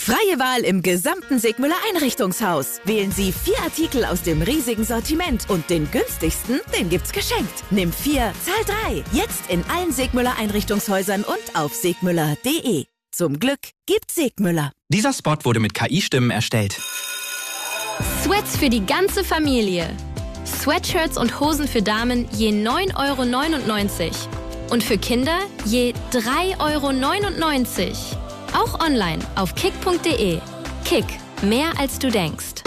Freie Wahl im gesamten Segmüller Einrichtungshaus. Wählen Sie 4 Artikel aus dem riesigen Sortiment und den günstigsten, den gibt's geschenkt. Nimm 4, zahl 3. Jetzt in allen Segmüller Einrichtungshäusern und auf segmüller.de. Zum Glück gibt's Segmüller. Dieser Spot wurde mit KI-Stimmen erstellt. Sweats für die ganze Familie. Sweatshirts und Hosen für Damen je 9,99 € und für Kinder je 3,99 €. Auch online auf kick.de. Kick, mehr als du denkst.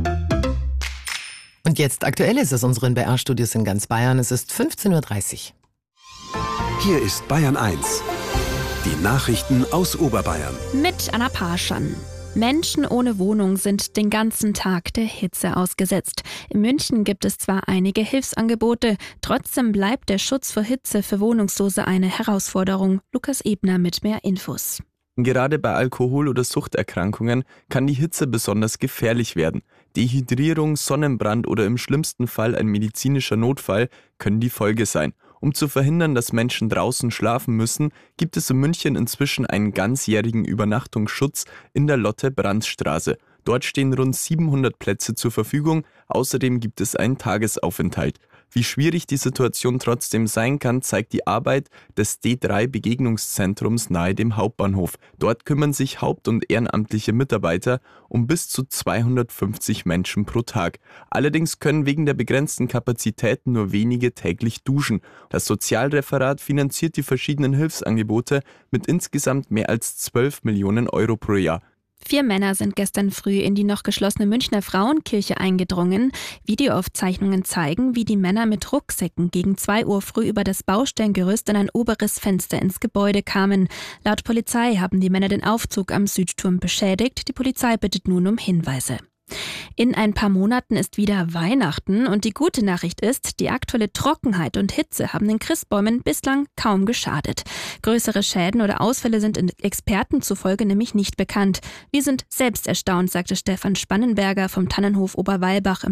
Und jetzt aktuell ist es unseren BR-Studios in ganz Bayern. Es ist 15:30 Uhr. Hier ist Bayern 1. Die Nachrichten aus Oberbayern. Mit Anna Parschan. Menschen ohne Wohnung sind den ganzen Tag der Hitze ausgesetzt. In München gibt es zwar einige Hilfsangebote, trotzdem bleibt der Schutz vor Hitze für Wohnungslose eine Herausforderung. Lukas Ebner mit mehr Infos. Gerade bei Alkohol- oder Suchterkrankungen kann die Hitze besonders gefährlich werden. Dehydrierung, Sonnenbrand oder im schlimmsten Fall ein medizinischer Notfall können die Folge sein. Um zu verhindern, dass Menschen draußen schlafen müssen, gibt es in München inzwischen einen ganzjährigen Übernachtungsschutz in der Lotte-Brandt-Straße. Dort stehen rund 700 Plätze zur Verfügung, außerdem gibt es einen Tagesaufenthalt. Wie schwierig die Situation trotzdem sein kann, zeigt die Arbeit des D3-Begegnungszentrums nahe dem Hauptbahnhof. Dort kümmern sich haupt- und ehrenamtliche Mitarbeiter um bis zu 250 Menschen pro Tag. Allerdings können wegen der begrenzten Kapazitäten nur wenige täglich duschen. Das Sozialreferat finanziert die verschiedenen Hilfsangebote mit insgesamt mehr als 12 Millionen € pro Jahr. 4 Männer sind gestern früh in die noch geschlossene Münchner Frauenkirche eingedrungen. Videoaufzeichnungen zeigen, wie die Männer mit Rucksäcken gegen 2 Uhr früh über das Bausteingerüst in ein oberes Fenster ins Gebäude kamen. Laut Polizei haben die Männer den Aufzug am Südturm beschädigt. Die Polizei bittet nun um Hinweise. In ein paar Monaten ist wieder Weihnachten und die gute Nachricht ist, die aktuelle Trockenheit und Hitze haben den Christbäumen bislang kaum geschadet. Größere Schäden oder Ausfälle sind Experten zufolge nämlich nicht bekannt. Wir sind selbst erstaunt, sagte Stefan Spannenberger vom Tannenhof Oberweilbach im